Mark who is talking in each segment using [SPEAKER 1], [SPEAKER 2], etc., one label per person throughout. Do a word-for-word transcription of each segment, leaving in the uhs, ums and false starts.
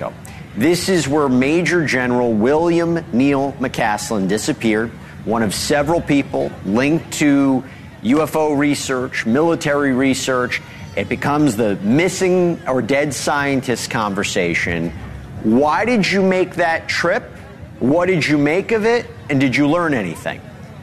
[SPEAKER 1] Mexico. This is where Major General William Neal McCaslin disappeared, one of several people linked to U F O research, military research. It becomes the missing or dead scientist conversation. Why did you make that trip? What did you make of it? And did you learn anything?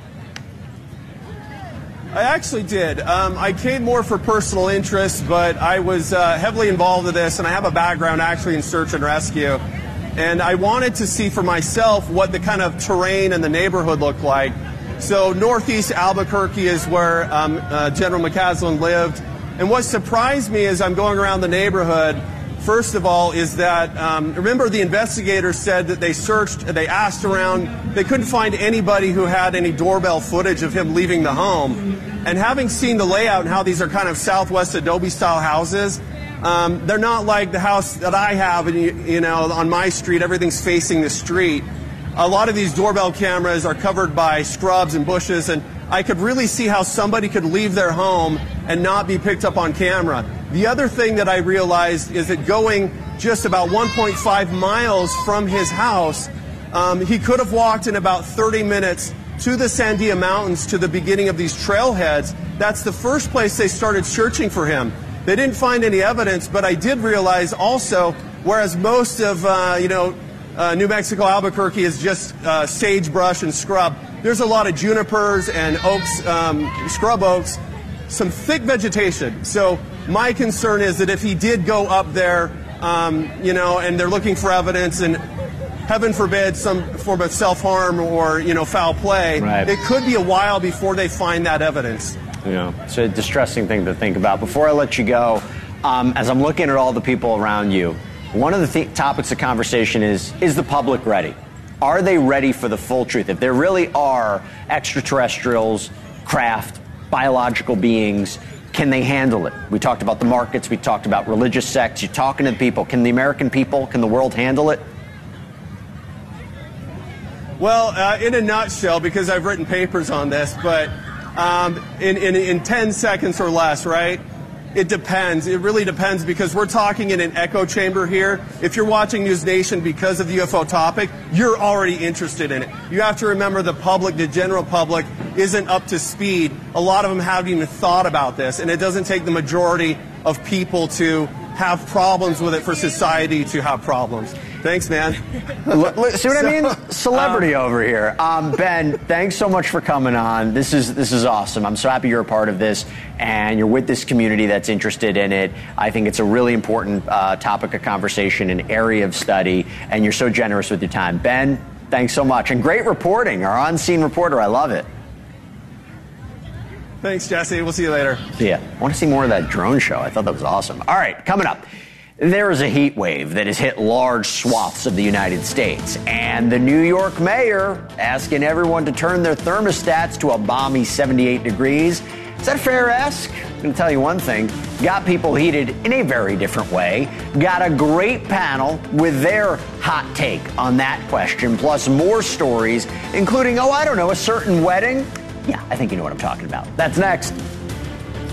[SPEAKER 2] I actually did. Um, I came more for personal interest, but I was uh, heavily involved in this, and I have a background actually in search and rescue. And I wanted to see for myself what the kind of terrain and the neighborhood looked like. So northeast Albuquerque is where um, uh, General McCaslin lived. And what surprised me as I'm going around the neighborhood, first of all, is that, um, remember the investigators said that they searched, they asked around, they couldn't find anybody who had any doorbell footage of him leaving the home. And having seen the layout and how these are kind of Southwest Adobe-style houses, um, they're not like the house that I have, and you, you know, on my street, everything's facing the street. A lot of these doorbell cameras are covered by scrubs and bushes, and I could really see how somebody could leave their home and not be picked up on camera. The other thing that I realized is that going just about one point five miles from his house, um, he could have walked in about thirty minutes to the Sandia Mountains to the beginning of these trailheads. That's the first place they started searching for him. They didn't find any evidence, but I did realize also, whereas most of, uh, you know, uh, New Mexico, Albuquerque is just uh, sagebrush and scrub, there's a lot of junipers and oaks, um, scrub oaks, some thick vegetation. So my concern is that if he did go up there, um, you know, and they're looking for evidence, and heaven forbid some form of self-harm or, you know, foul play, right, it could be a while before they find that evidence.
[SPEAKER 1] Yeah, it's a distressing thing to think about. Before I let you go, um, as I'm looking at all the people around you, one of the th- topics of conversation is, is the public ready? Are they ready for the full truth? If there really are extraterrestrials, craft, biological beings, can they handle it? We talked about the markets. We talked about religious sects. You're talking to the people. Can the American people, can the world handle it?
[SPEAKER 2] Well, uh, in a nutshell, because I've written papers on this, but um, in, in, in ten seconds or less, right? It depends. It really depends, because we're talking in an echo chamber here. If you're watching News Nation because of the U F O topic, you're already interested in it. You have to remember the public, the general public, isn't up to speed. A lot of them haven't even thought about this, and it doesn't take the majority of people to have problems with it for society to have problems. Thanks, man.
[SPEAKER 1] Look, see what so, I mean? Celebrity um, over here. Um, Ben, thanks so much for coming on. This is this is awesome. I'm so happy you're a part of this, and you're with this community that's interested in it. I think it's a really important uh, topic of conversation, an area of study, and you're so generous with your time. Ben, thanks so much. And great reporting. Our on-scene reporter, I love it.
[SPEAKER 2] Thanks, Jesse. We'll see you later.
[SPEAKER 1] See ya. I want to see more of that drone show. I thought that was awesome. All right, coming up. There is a heat wave that has hit large swaths of the United States, and the New York mayor asking everyone to turn their thermostats to a balmy seventy-eight degrees. Is that a fair ask? I'm going to tell you one thing. Got people heated in a very different way. Got a great panel with their hot take on that question, plus more stories, including, oh, I don't know, a certain wedding. Yeah, I think you know what I'm talking about. That's next.